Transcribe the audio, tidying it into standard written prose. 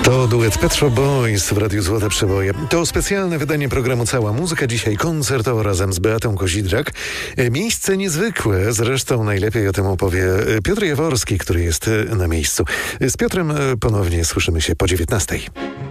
To duet Pet Shop Boys w Radiu Złote Przeboje. To specjalne wydanie programu Cała Muzyka. Dzisiaj koncertowo razem z Beatą Kozidrak. Miejsce niezwykłe, zresztą najlepiej o tym opowie Piotr Jaworski, który jest na miejscu. Z Piotrem ponownie słyszymy się po 19:00.